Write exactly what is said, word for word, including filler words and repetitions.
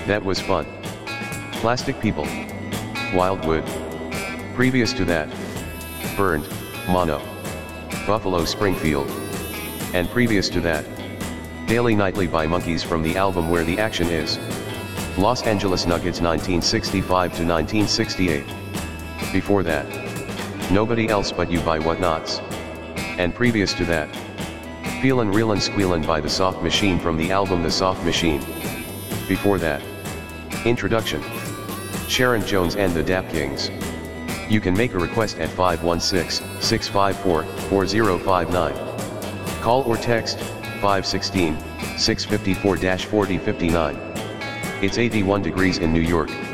That was fun. Plastic People. Wildwood. Previous to that. Burned, Mono. Buffalo Springfield. And previous to that. Daily Nightly by Monkeys from the album Where the Action Is. Los Angeles Nuggets nineteen sixty-five to nineteen sixty-eight. Before that. Nobody Else But You by Whatnots. And previous to that. Feelin' Reelin' Squealin' by The Soft Machine from the album The Soft Machine. Before that. Introduction. Sharon Jones and the Dap Kings. You can make a request at five one six, six five four, four zero five nine. Call or text, five one six, six five four, four zero five nine. It's eighty-one degrees in New York.